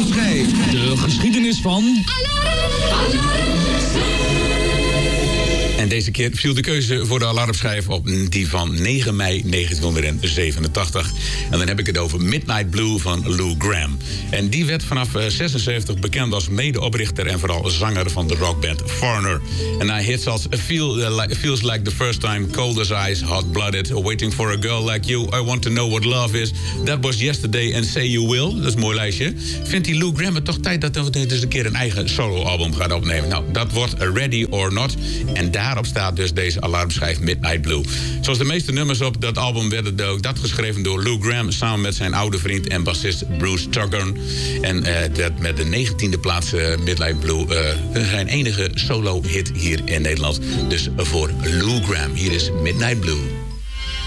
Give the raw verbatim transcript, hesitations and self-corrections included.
Alarmschijf. De geschiedenis van... En deze keer viel de keuze voor de alarmschijf op die van negen mei negentienhonderdzevenentachtig. En dan heb ik het over Midnight Blue van Lou Gramm. En die werd vanaf zesenzeventig bekend als medeoprichter en vooral zanger van de rockband Foreigner. En na hits als Feel, uh, like, Feels Like the First Time, Cold as Ice, Hot Blooded, Waiting for a Girl Like You, I Want to Know What Love Is, That Was Yesterday and Say You Will, dat is een mooi lijstje, vindt die Lou Gramm het toch tijd dat hij eens een keer een eigen soloalbum gaat opnemen. Nou, dat wordt Ready or Not. En daarop staat dus deze alarmschijf Midnight Blue. Zoals de meeste nummers op dat album werden ook dat geschreven door Lou Gramm samen met zijn oude vriend en bassist Bruce Tuggern. En uh, dat met de negentiende plaats uh, Midnight Blue uh, zijn enige solo hit hier in Nederland. Dus voor Lou Gramm, hier is Midnight Blue.